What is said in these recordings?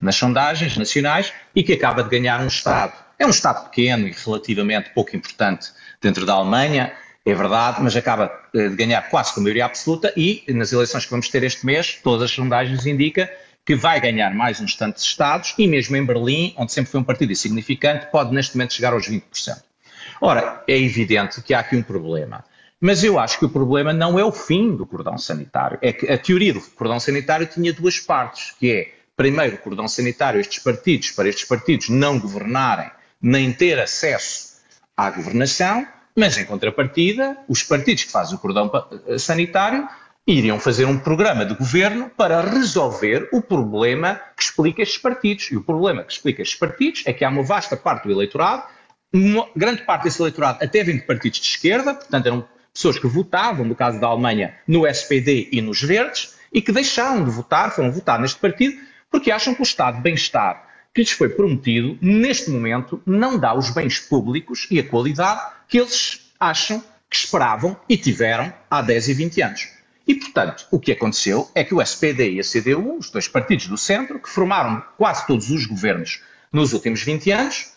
nas sondagens nacionais e que acaba de ganhar um Estado. É um Estado pequeno e relativamente pouco importante dentro da Alemanha, é verdade, mas acaba de ganhar quase com a maioria absoluta e nas eleições que vamos ter este mês, todas as sondagens indicam que vai ganhar mais uns tantos estados e mesmo em Berlim, onde sempre foi um partido insignificante, pode neste momento chegar aos 20%. Ora, é evidente que há aqui um problema. Mas eu acho que o problema não é o fim do cordão sanitário. É que a teoria do cordão sanitário tinha duas partes, que é, primeiro, o cordão sanitário, para estes partidos não governarem, nem ter acesso à governação, mas em contrapartida, os partidos que fazem o cordão sanitário iriam fazer um programa de governo para resolver o problema que explica estes partidos. E o problema que explica estes partidos é que há uma vasta parte do eleitorado, uma grande parte desse eleitorado até vem de partidos de esquerda, portanto eram pessoas que votavam, no caso da Alemanha, no SPD e nos Verdes, e que deixaram de votar, foram votar neste partido, porque acham que o estado de bem-estar que lhes foi prometido, neste momento, não dá os bens públicos e a qualidade que eles acham que esperavam e tiveram há 10 e 20 anos. E, portanto, o que aconteceu é que o SPD e a CDU, os dois partidos do centro, que formaram quase todos os governos nos últimos 20 anos,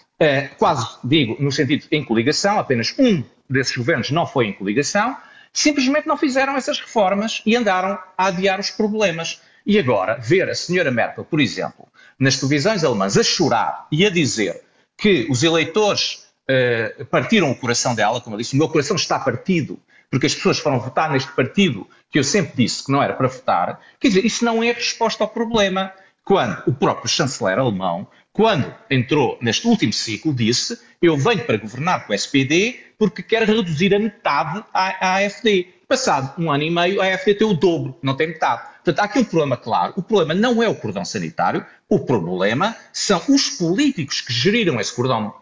quase, digo, no sentido em coligação, apenas um desses governos não foi em coligação, simplesmente não fizeram essas reformas e andaram a adiar os problemas. E agora, ver a senhora Merkel, por exemplo, nas televisões alemãs a chorar e a dizer que os eleitores partiram o coração dela, como eu disse, o meu coração está partido, porque as pessoas foram votar neste partido que eu sempre disse que não era para votar, quer dizer, isso não é resposta ao problema. Quando o próprio chanceler alemão, quando entrou neste último ciclo, disse: eu venho para governar com o SPD porque quero reduzir a metade à AfD. Passado um ano e meio, a AfD tem o dobro, não tem metade. Portanto, há aqui um problema claro. O problema não é o cordão sanitário, o problema são os políticos que geriram esse cordão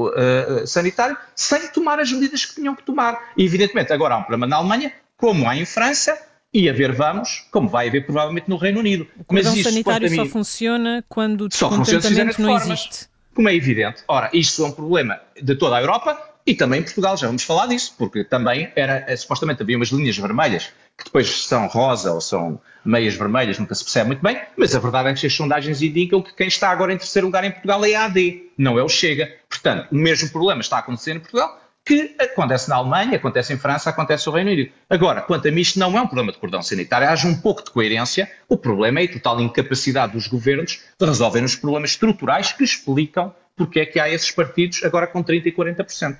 sanitário sem tomar as medidas que tinham que tomar. E, evidentemente, agora há um problema na Alemanha, como há em França, e a ver vamos, como vai haver provavelmente no Reino Unido. O cordão sanitário só funciona quando o descontentamento não existe. Como é evidente. Ora, isto é um problema de toda a Europa e também em Portugal, já vamos falar disso, porque também supostamente havia umas linhas vermelhas, que depois são rosa ou são meias vermelhas, nunca se percebe muito bem, mas a verdade é que as sondagens indicam que quem está agora em terceiro lugar em Portugal é a AD, não é o Chega. Portanto, o mesmo problema está a acontecer em Portugal, que acontece na Alemanha, acontece em França, acontece no Reino Unido. Agora, quanto a mim, isto não é um problema de cordão sanitário, haja um pouco de coerência, o problema é a total incapacidade dos governos de resolverem os problemas estruturais que explicam porque é que há esses partidos agora com 30% e 40%.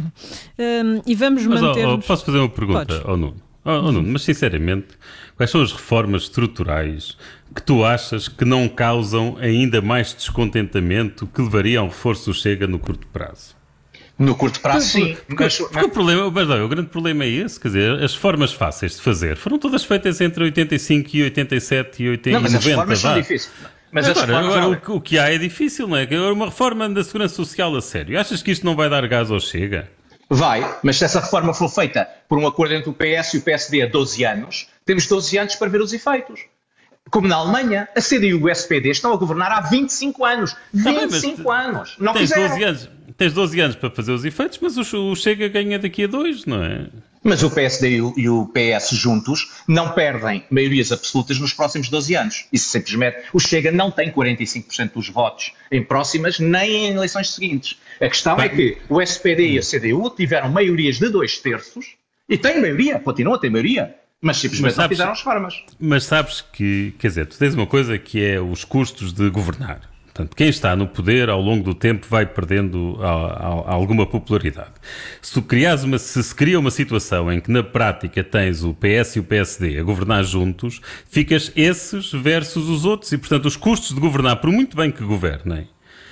E vamos manter-nos... Posso fazer uma pergunta ao Nuno? Nuno, mas sinceramente, quais são as reformas estruturais que tu achas que não causam ainda mais descontentamento que levaria a um reforço do Chega no curto prazo? No curto prazo, sim. O grande problema é esse, quer dizer, as reformas fáceis de fazer foram todas feitas entre 85 e 87 e 80 não, mas e 90. As reformas são difíceis. Mas agora o que há é difícil, não é? Uma reforma da segurança social a sério. Achas que isto não vai dar gás ao Chega? Vai, mas se essa reforma for feita por um acordo entre o PS e o PSD há 12 anos, temos 12 anos para ver os efeitos. Como na Alemanha, a CDU e o SPD estão a governar há 25 anos. 25 anos. Não fizeram. Tens 12 anos para fazer os efeitos, mas o Chega ganha daqui a 2, não é? Mas o PSD e o PS juntos não perdem maiorias absolutas nos próximos 12 anos. Isso simplesmente, o Chega não tem 45% dos votos em próximas nem em eleições seguintes. A questão é que o SPD e a CDU tiveram maiorias de 2/3 e têm maioria, continuam a ter maioria. Mas simplesmente não fizeram as reformas. Mas sabes que, quer dizer, tu tens uma coisa que é os custos de governar. Portanto, quem está no poder ao longo do tempo vai perdendo alguma popularidade. Se se cria uma situação em que na prática tens o PS e o PSD a governar juntos, ficas esses versus os outros e, portanto, os custos de governar, por muito bem que governem,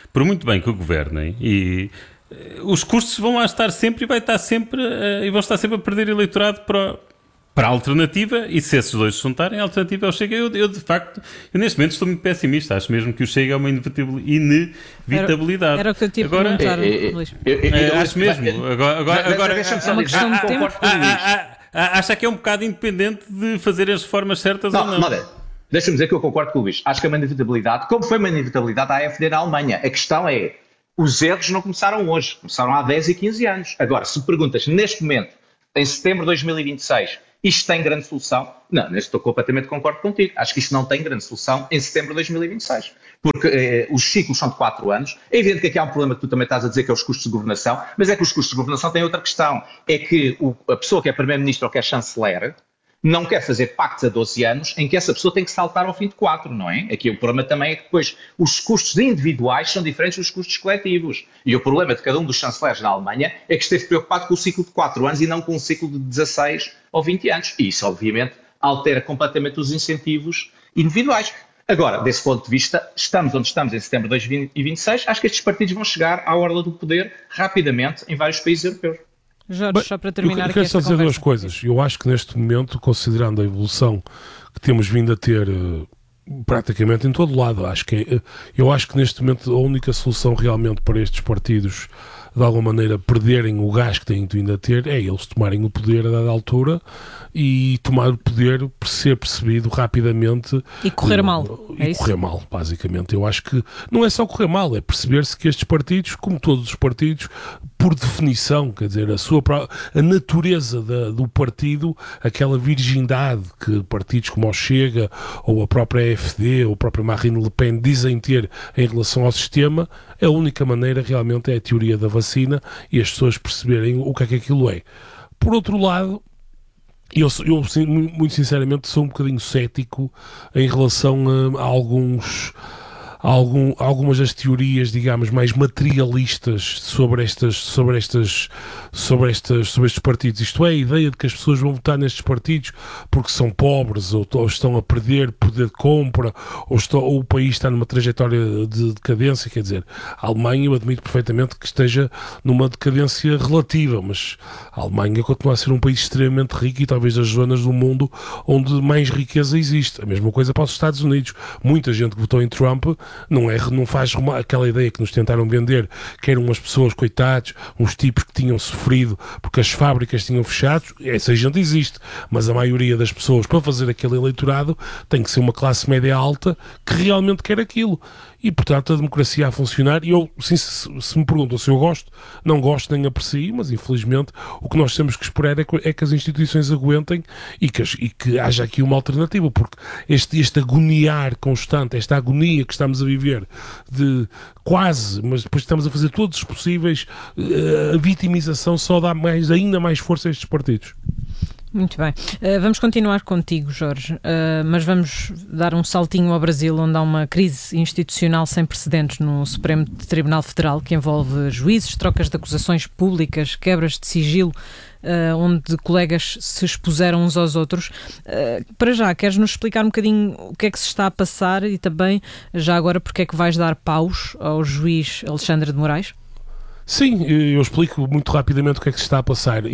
e os custos vão lá estar sempre e vão estar sempre a perder eleitorado para a alternativa, e se esses dois se juntarem, a alternativa é o Chega. Eu de facto, neste momento estou muito pessimista. Acho mesmo que o Chega é uma inevitabilidade. Era o que eu tinha a perguntar, Luís. Acho mesmo. Agora é uma questão de tempo. Acha que é um bocado independente de fazer as reformas certas ou não? Deixa-me dizer que eu concordo com o Luís. Acho que é uma inevitabilidade, como foi uma inevitabilidade à AfD na Alemanha. A questão é, os erros não começaram hoje, começaram há 10 e 15 anos. Agora, se perguntas neste momento, em setembro de 2026, Isto tem grande solução? Não, neste estou completamente concordo contigo. Acho que isto não tem grande solução em setembro de 2026. Porque os ciclos são de 4 anos. É evidente que aqui há um problema que tu também estás a dizer, que é os custos de governação, mas é que os custos de governação têm outra questão. É que a pessoa que é primeiro-ministro ou que é chanceler não quer fazer pactos a 12 anos em que essa pessoa tem que saltar ao fim de 4, não é? Aqui o problema também é que depois os custos individuais são diferentes dos custos coletivos. E o problema de cada um dos chanceleres na Alemanha é que esteve preocupado com o ciclo de 4 anos e não com o ciclo de 16 ou 20 anos. E isso, obviamente, altera completamente os incentivos individuais. Agora, desse ponto de vista, estamos onde estamos em setembro de 2026. Acho que estes partidos vão chegar à orla do poder rapidamente em vários países europeus. Jorge, só para terminar eu quero só dizer duas coisas. Eu acho que neste momento, considerando a evolução que temos vindo a ter praticamente em todo lado, eu acho que neste momento a única solução realmente para estes partidos de alguma maneira perderem o gás que têm vindo a ter é eles tomarem o poder a dada altura e tomar o poder por ser percebido rapidamente e correr mal. Correr mal, basicamente. Eu acho que não é só correr mal, é perceber-se que estes partidos, como todos os partidos, por definição, quer dizer, a natureza do partido, aquela virgindade que partidos como o Chega ou a própria AfD ou a própria Marine Le Pen dizem ter em relação ao sistema, a única maneira realmente é a teoria da vacina e as pessoas perceberem o que é que aquilo é. Por outro lado, eu muito sinceramente sou um bocadinho cético em relação a algumas das teorias, digamos, mais materialistas sobre estes partidos. Isto é, a ideia de que as pessoas vão votar nestes partidos porque são pobres ou estão a perder poder de compra ou o país está numa trajetória de decadência. Quer dizer, a Alemanha, eu admito perfeitamente que esteja numa decadência relativa, mas a Alemanha continua a ser um país extremamente rico e talvez das zonas do mundo onde mais riqueza existe. A mesma coisa para os Estados Unidos. Muita gente que votou em Trump não faz aquela ideia que nos tentaram vender, que eram umas pessoas, coitados, uns tipos que tinham sofrido porque as fábricas tinham fechado. Essa gente existe, mas a maioria das pessoas, para fazer aquele eleitorado, tem que ser uma classe média alta que realmente quer aquilo. E, portanto, a democracia a funcionar, e eu, se me perguntam se eu gosto, não gosto nem aprecio, mas, infelizmente, o que nós temos que esperar é que as instituições aguentem e que haja aqui uma alternativa, porque este agoniar constante, esta agonia que estamos a viver de quase, mas depois estamos a fazer todos os possíveis, a vitimização só dá ainda mais força a estes partidos. Muito bem. Vamos continuar contigo, Jorge, mas vamos dar um saltinho ao Brasil, onde há uma crise institucional sem precedentes no Supremo Tribunal Federal, que envolve juízes, trocas de acusações públicas, quebras de sigilo, onde colegas se expuseram uns aos outros. Para já, queres-nos explicar um bocadinho o que é que se está a passar e também, já agora, porque é que vais dar paus ao juiz Alexandre de Moraes? Sim, eu explico muito rapidamente o que é que se está a passar.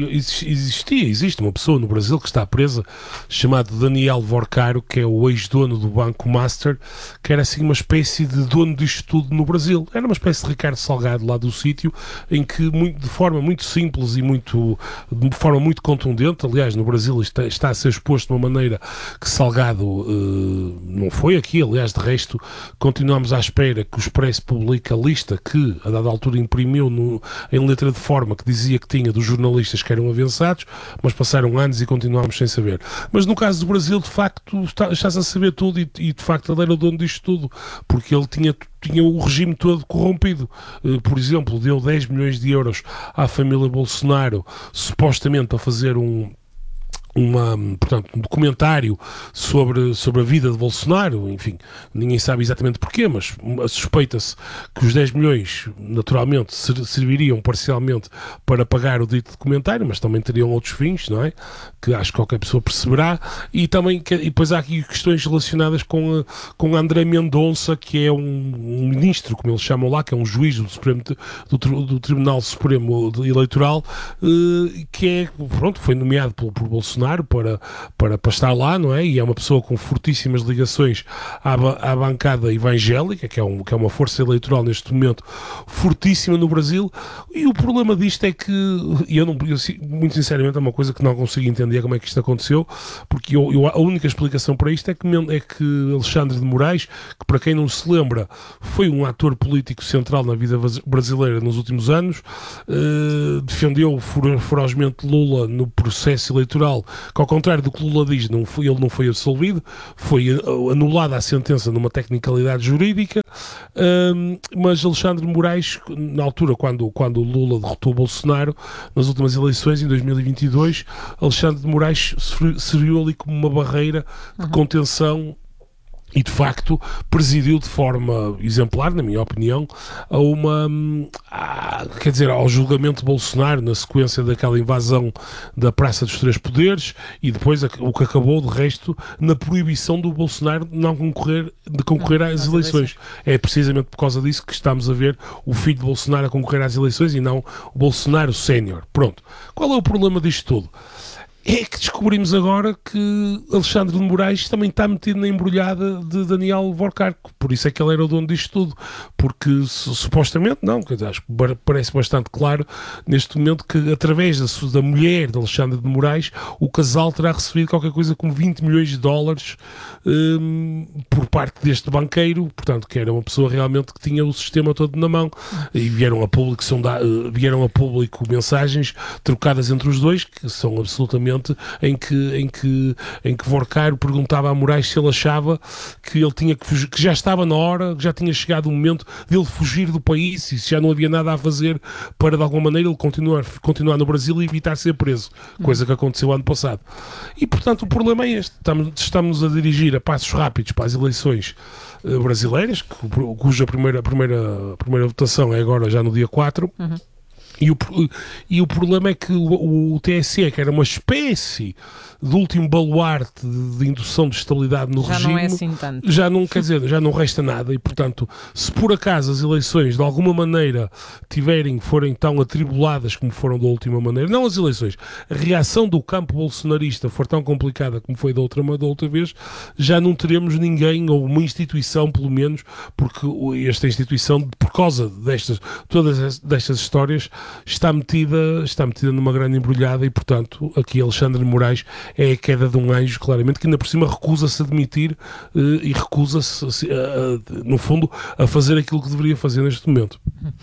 Existe uma pessoa no Brasil que está presa, chamado Daniel Vorcaro, que é o ex-dono do Banco Master, que era assim uma espécie de dono disto tudo no Brasil. Era uma espécie de Ricardo Salgado lá do sítio, em que de forma muito simples e de forma muito contundente, aliás, no Brasil está a ser exposto de uma maneira que Salgado não foi aqui, aliás, de resto, continuamos à espera que o Expresso publique a lista que, a dada altura, imprimiu em letra de forma que dizia que tinha dos jornalistas que eram avançados, mas passaram anos e continuámos sem saber. Mas no caso do Brasil, de facto, está-se a saber tudo e de facto ele era o dono disto tudo, porque ele tinha o regime todo corrompido. Por exemplo, deu 10 milhões de euros à família Bolsonaro, supostamente para fazer um documentário sobre a vida de Bolsonaro. Enfim, ninguém sabe exatamente porquê, mas suspeita-se que os 10 milhões naturalmente serviriam parcialmente para pagar o dito documentário, mas também teriam outros fins, não é? Que acho que qualquer pessoa perceberá. E depois há aqui questões relacionadas com André Mendonça, que é um ministro, como eles chamam lá, que é um juiz do Tribunal Supremo Eleitoral, que foi nomeado por Bolsonaro para estar lá, não é? E é uma pessoa com fortíssimas ligações à bancada evangélica, que é uma força eleitoral neste momento fortíssima no Brasil. E o problema disto é que muito sinceramente é uma coisa que não consigo entender como é que isto aconteceu, porque a única explicação para isto é que Alexandre de Moraes, que para quem não se lembra foi um ator político central na vida brasileira nos últimos anos, defendeu ferozmente Lula no processo eleitoral que ao contrário do que Lula diz, ele não foi absolvido, foi anulada a sentença numa tecnicalidade jurídica, mas Alexandre de Moraes, na altura, quando Lula derrotou Bolsonaro, nas últimas eleições, em 2022, Alexandre de Moraes serviu ali como uma barreira de contenção e, de facto, presidiu de forma exemplar, na minha opinião, ao julgamento de Bolsonaro na sequência daquela invasão da Praça dos Três Poderes e depois o que acabou, de resto, na proibição do Bolsonaro de concorrer às eleições. É precisamente por causa disso que estamos a ver o filho de Bolsonaro a concorrer às eleições e não o Bolsonaro sénior. Pronto. Qual é o problema disto tudo? É que descobrimos agora que Alexandre de Moraes também está metido na embrulhada de Daniel Vorcarco. Por isso é que ele era o dono disto tudo. Porque supostamente, acho que parece bastante claro neste momento que através da mulher de Alexandre de Moraes o casal terá recebido qualquer coisa como 20 milhões de dólares por parte deste banqueiro, portanto, que era uma pessoa realmente que tinha o sistema todo na mão. E vieram a público mensagens trocadas entre os dois, que são absolutamente em que Vorcaro perguntava a Moraes se ele achava que ele tinha que fugir, que já estava na hora, que já tinha chegado o momento dele fugir do país e se já não havia nada a fazer para de alguma maneira ele continuar no Brasil e evitar ser preso, coisa que aconteceu ano passado. E portanto o problema é este, estamos a dirigir a passos rápidos para as eleições brasileiras, cuja primeira votação é agora já no dia 4. E o problema é que o TSE, que era uma espécie de último baluarte de indução de estabilidade no regime, não é assim tanto. já não resta nada e, portanto, se por acaso as eleições de alguma maneira forem tão atribuladas como foram da última maneira, não as eleições, a reação do campo bolsonarista for tão complicada como foi da outra vez, já não teremos ninguém ou uma instituição, pelo menos, porque esta instituição, por causa todas destas histórias, está metida numa grande embrulhada e, portanto, aqui Alexandre de Moraes é a queda de um anjo, claramente, que ainda por cima recusa-se a admitir e recusa-se, no fundo, a fazer aquilo que deveria fazer neste momento.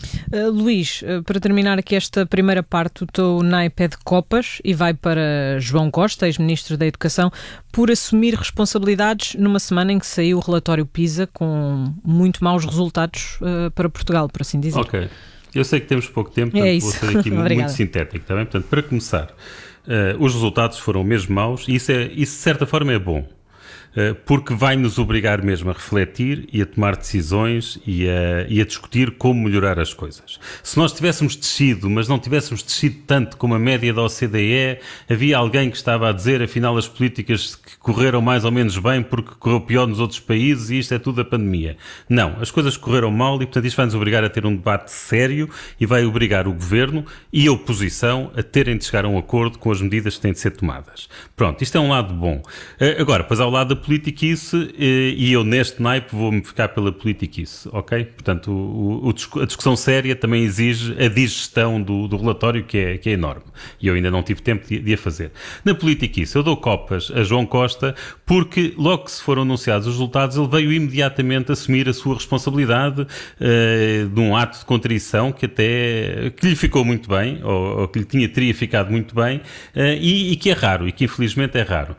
Luís, para terminar aqui esta primeira parte, o teu naipe é de copas e vai para João Costa, ex-ministro da Educação, por assumir responsabilidades numa semana em que saiu o relatório PISA com muito maus resultados para Portugal, por assim dizer. Ok. Eu sei que temos pouco tempo, portanto vou ser aqui muito sintético, tá bem? Portanto, para começar, os resultados foram mesmo maus e isso de certa forma é bom, porque vai nos obrigar mesmo a refletir e a tomar decisões e a discutir como melhorar as coisas. Se nós tivéssemos descido, mas não tivéssemos descido tanto como a média da OCDE, havia alguém que estava a dizer, afinal, as políticas que correram mais ou menos bem porque correu pior nos outros países e isto é tudo a pandemia. Não, as coisas correram mal e, portanto, isto vai nos obrigar a ter um debate sério e vai obrigar o Governo e a oposição a terem de chegar a um acordo com as medidas que têm de ser tomadas. Pronto, isto é um lado bom. Agora, depois ao lado da politiquice, e eu neste naipe vou-me ficar pela politiquice, ok? Portanto, a discussão séria também exige a digestão do relatório, que é enorme. E eu ainda não tive tempo de a fazer. Na politiquice, eu dou copas a João Costa, porque logo que se foram anunciados os resultados, ele veio imediatamente assumir a sua responsabilidade de um ato de contrição que lhe ficou muito bem, ou que lhe teria ficado muito bem, e que é raro, e que infelizmente é raro.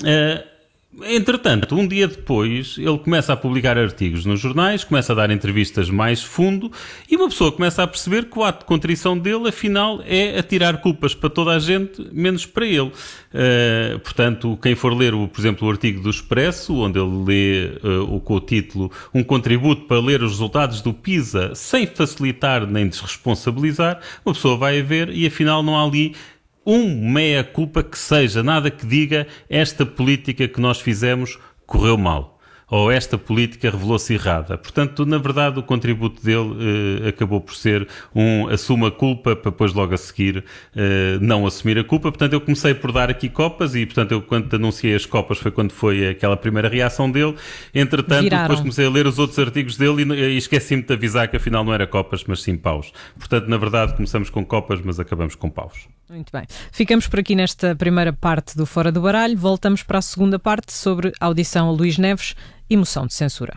Entretanto, um dia depois, ele começa a publicar artigos nos jornais, começa a dar entrevistas mais fundo e uma pessoa começa a perceber que o ato de contrição dele, afinal, é atirar culpas para toda a gente, menos para ele. Portanto, quem for ler, por exemplo, o artigo do Expresso, onde ele lê com o título Um contributo para ler os resultados do PISA sem facilitar nem desresponsabilizar, uma pessoa vai ver e, afinal, não há ali meia-culpa que seja, nada que diga esta política que nós fizemos correu mal, ou esta política revelou-se errada. Portanto, na verdade, o contributo dele acabou por ser assuma a culpa para depois logo a seguir não assumir a culpa. Portanto, eu comecei por dar aqui copas e, portanto, eu quando anunciei as copas foi quando foi aquela primeira reação dele. Entretanto, depois comecei a ler os outros artigos dele e esqueci-me de avisar que afinal não era copas, mas sim paus. Portanto, na verdade, começamos com copas, mas acabamos com paus. Muito bem. Ficamos por aqui nesta primeira parte do Fora do Baralho. Voltamos para a segunda parte sobre a audição a Luís Neves e moção de censura.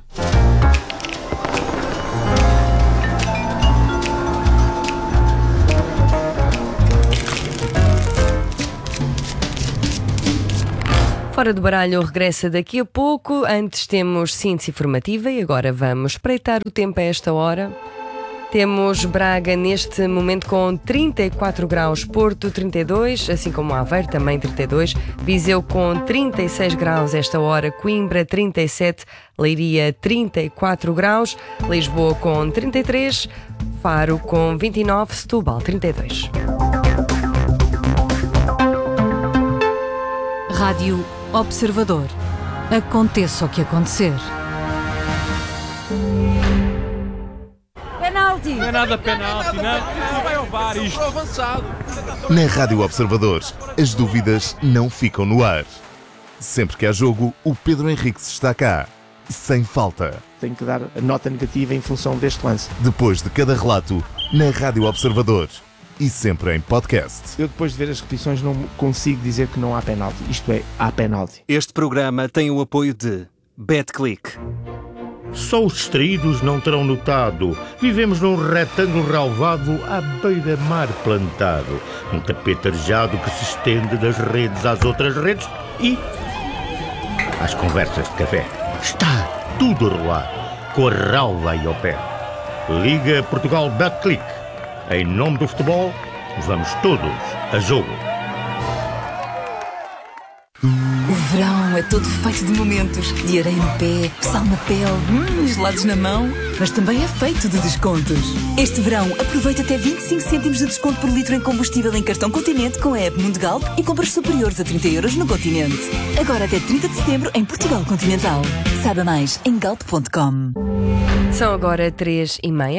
Hora do Baralho regressa daqui a pouco. Antes temos síntese informativa e agora vamos espreitar o tempo a esta hora. Temos Braga neste momento com 34 graus, Porto 32, assim como Aveiro também 32, Viseu com 36 graus esta hora, Coimbra 37, Leiria 34 graus, Lisboa com 33, Faro com 29, Setúbal 32. Rádio Observador. Aconteça o que acontecer. Penalti! Não é nada penalti, não vai ao VAR isto. Avançado. Na Rádio Observadores, as dúvidas não ficam no ar. Sempre que há jogo, o Pedro Henriques está cá. Sem falta. Tenho que dar a nota negativa em função deste lance. Depois de cada relato, na Rádio Observadores. E sempre em podcast. Eu depois de ver as repetições não consigo dizer que não há penalti. Isto é, há penalti. Este programa tem o apoio de BetClick. Só os distraídos não terão notado. Vivemos num retângulo relvado à beira-mar plantado. Um tapete arejado que se estende das redes às outras redes e às conversas de café. Está tudo a rolar, com a relva aí ao pé. Liga Portugal BetClick. Em nome do futebol, vamos todos a jogo. O verão é todo feito de momentos, de areia no pé, sal na pele, gelados na mão, mas também é feito de descontos. Este verão, aproveita até 25 cêntimos de desconto por litro em combustível em cartão Continente com a app Mundo Galp e compras superiores a 30 € no Continente. Agora até 30 de setembro em Portugal Continental. Saiba mais em galp.com. São agora 3h30.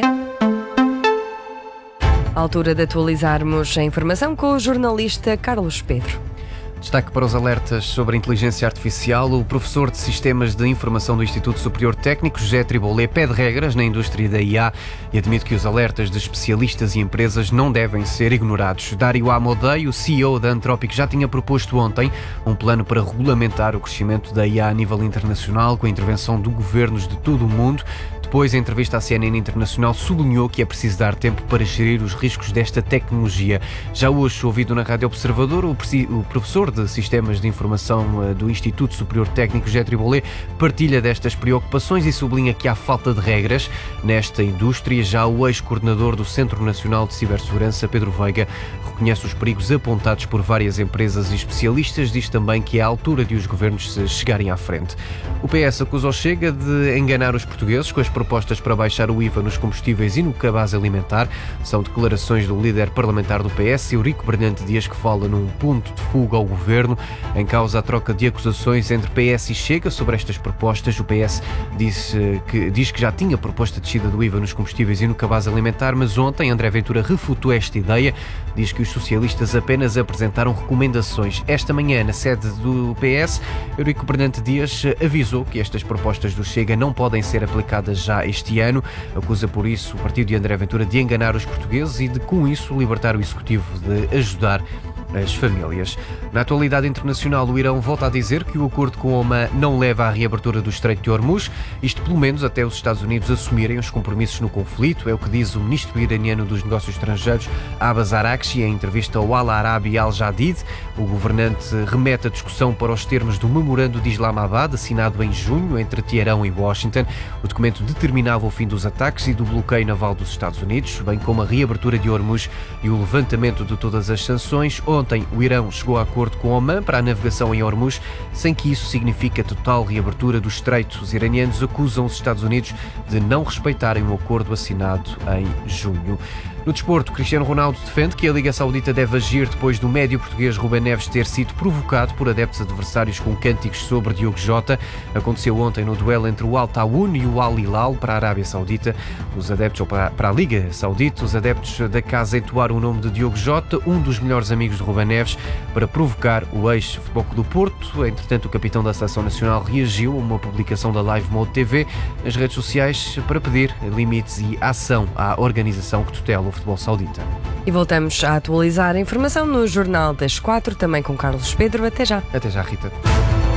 Altura de atualizarmos a informação com o jornalista Carlos Pedro. Destaque para os alertas sobre a inteligência artificial. O professor de Sistemas de Informação do Instituto Superior Técnico, José Tribolé, pede regras na indústria da IA e admite que os alertas de especialistas e empresas não devem ser ignorados. Dario Amodei, o CEO da Anthropic, já tinha proposto ontem um plano para regulamentar o crescimento da IA a nível internacional, com a intervenção de governos de todo o mundo. Depois, em entrevista à CNN Internacional, sublinhou que é preciso dar tempo para gerir os riscos desta tecnologia. Já hoje, ouvido na Rádio Observador, o professor de Sistemas de Informação do Instituto Superior Técnico, José Tribolé, partilha destas preocupações e sublinha que há falta de regras nesta indústria. Já o ex-coordenador do Centro Nacional de Cibersegurança, Pedro Veiga, reconhece os perigos apontados por várias empresas e especialistas. Diz também que é a altura de os governos chegarem à frente. O PS acusa o Chega de enganar os portugueses com as propostas para baixar o IVA nos combustíveis e no cabaz alimentar. São declarações do líder parlamentar do PS, Eurico Brilhante Dias, que fala num ponto de fuga ao governo. Em causa a troca de acusações entre PS e Chega sobre estas propostas. O PS diz que já tinha proposta de descida do IVA nos combustíveis e no cabaz alimentar, mas ontem André Ventura refutou esta ideia. Diz que os socialistas apenas apresentaram recomendações. Esta manhã, na sede do PS, Eurico Brilhante Dias avisou que estas propostas do Chega não podem ser aplicadas já este ano. Acusa por isso o partido de André Ventura de enganar os portugueses e de, com isso, libertar o Executivo de ajudar as famílias. Na atualidade internacional, o Irão volta a dizer que o acordo com Oman não leva à reabertura do Estreito de Hormuz, isto pelo menos até os Estados Unidos assumirem os compromissos no conflito, é o que diz o ministro iraniano dos Negócios Estrangeiros, Abbas Araghchi, em entrevista ao Al Arabi Al Jadid. O governante remete a discussão para os termos do Memorando de Islamabad, assinado em junho entre Teherão e Washington. O documento determinava o fim dos ataques e do bloqueio naval dos Estados Unidos, bem como a reabertura de Hormuz e o levantamento de todas as sanções. Ontem, o Irão chegou a acordo com Oman para a navegação em Hormuz, sem que isso signifique a total reabertura do estreito. Os iranianos acusam os Estados Unidos de não respeitarem o acordo assinado em junho. No desporto, Cristiano Ronaldo defende que a Liga Saudita deve agir depois do médio português Rubén Neves ter sido provocado por adeptos adversários com cânticos sobre Diogo Jota. Aconteceu ontem no duelo entre o Al Tawoun e o Al Hilal para a Arábia Saudita. Os adeptos, ou para a Liga Saudita, os adeptos da casa entoaram o nome de Diogo Jota, um dos melhores amigos de Rubén Neves, para provocar o ex-Futebol Clube do Porto. Entretanto, o capitão da Seleção Nacional reagiu a uma publicação da Live Mode TV nas redes sociais para pedir limites e ação à organização que tutela o futebol saudita. E voltamos a atualizar a informação no Jornal das 4, também com Carlos Pedro. Até já. Até já, Rita.